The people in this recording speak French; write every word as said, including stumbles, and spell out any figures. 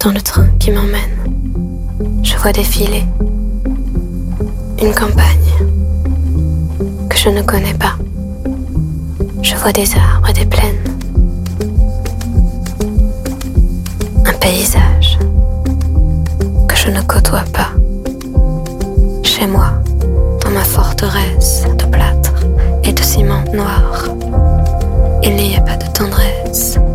dans le train qui m'emmène, je vois défiler une campagne que je ne connais pas. Je vois des arbres et des plaines, un paysage que je ne côtoie pas. Chez moi, dans ma forteresse de plâtre et de ciment noir, il n'y a pas de tendresse.